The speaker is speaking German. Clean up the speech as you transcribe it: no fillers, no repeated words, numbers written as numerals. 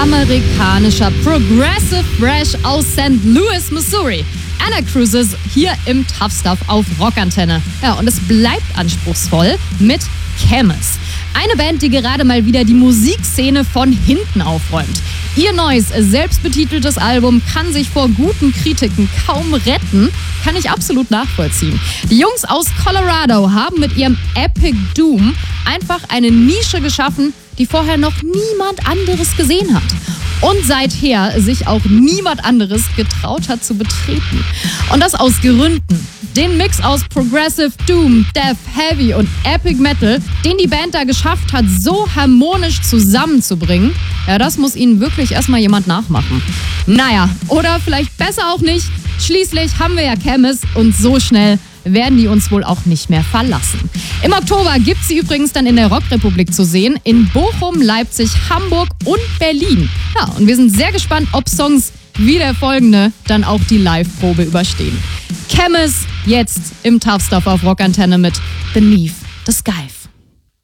amerikanischer Progressive Thrash aus St. Louis, Missouri. Anacrusis hier im Tough Stuff auf Rockantenne. Ja, und es bleibt anspruchsvoll mit Chemist. Eine Band, die gerade mal wieder die Musikszene von hinten aufräumt. Ihr neues, selbstbetiteltes Album kann sich vor guten Kritiken kaum retten, kann ich absolut nachvollziehen. Die Jungs aus Colorado haben mit ihrem Epic Doom einfach eine Nische geschaffen, die vorher noch niemand anderes gesehen hat. Und seither sich auch niemand anderes getraut hat zu betreten. Und das aus Gründen. Den Mix aus Progressive Doom, Death, Heavy und Epic Metal, den die Band da geschafft hat, so harmonisch zusammenzubringen, ja, das muss ihnen wirklich erstmal jemand nachmachen. Naja, oder vielleicht besser auch nicht. Schließlich haben wir ja Chemist und so schnell werden die uns wohl auch nicht mehr verlassen. Im Oktober gibt sie übrigens dann in der Rockrepublik zu sehen, in Bochum, Leipzig, Hamburg und Berlin. Ja, und wir sind sehr gespannt, ob Songs wie der folgende dann auch die Live-Probe überstehen. Chemist jetzt im Tough Stuff auf Rockantenne mit Beneath the Sky.